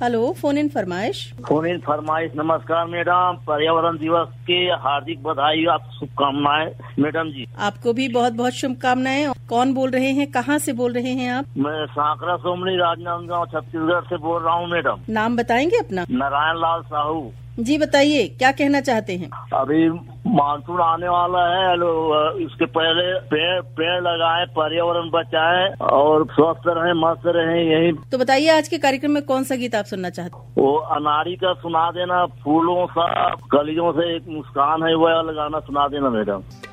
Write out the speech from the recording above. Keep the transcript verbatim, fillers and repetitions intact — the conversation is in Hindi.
हेलो, फोन इन फरमाइश। फोन इन फरमाइश। नमस्कार मैडम, पर्यावरण दिवस के हार्दिक बधाई, आप शुभकामनाएं मैडम जी। आपको भी बहुत बहुत शुभकामनाएं। कौन बोल रहे हैं, कहाँ से बोल रहे हैं आप? मैं सांकरा सोमनी, राजनांदगांव, छत्तीसगढ़ से बोल रहा हूँ मैडम। नाम बताएंगे अपना? नारायण लाल साहू जी, बताइए क्या कहना चाहते हैं? अभी मानसून आने वाला है, इसके पहले पेड़ पेड़ लगाएं, पर्यावरण बचाएं और स्वस्थ रहें, मस्त रहें। यही तो बताइए, आज के कार्यक्रम में कौन सा गीत आप सुनना चाहते हैं? वो अनाड़ी का सुना देना, फूलों सा कलियों से एक मुस्कान है, वह गाना सुना देना मैडम।